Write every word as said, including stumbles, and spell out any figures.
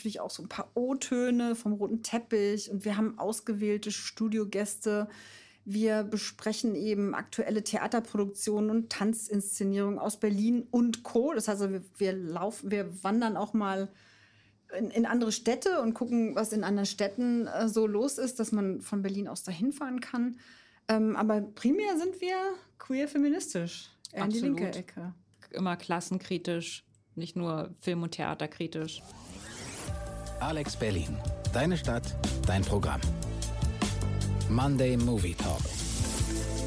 natürlich auch so ein paar O-Töne vom roten Teppich und wir haben ausgewählte Studiogäste. Wir besprechen eben aktuelle Theaterproduktionen und Tanzinszenierungen aus Berlin und Co. Das heißt, wir, wir laufen, wir wandern auch mal in, in andere Städte und gucken, was in anderen Städten äh, so los ist, dass man von Berlin aus dahin fahren kann. Ähm, aber primär sind wir queer-feministisch, eher in die linke Ecke. Immer klassenkritisch, nicht nur Film- und Theaterkritisch. Alex Berlin. Deine Stadt, dein Programm. Monday Movie Talk.